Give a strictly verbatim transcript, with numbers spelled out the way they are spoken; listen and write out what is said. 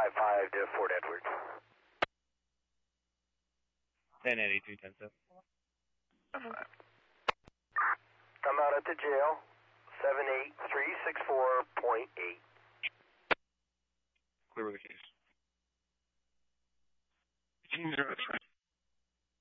five five to Fort Edward. ten eighty-two, ten seven. I'm out at the jail, seven eight three six four point eight. Clear with the case. fifteen zero,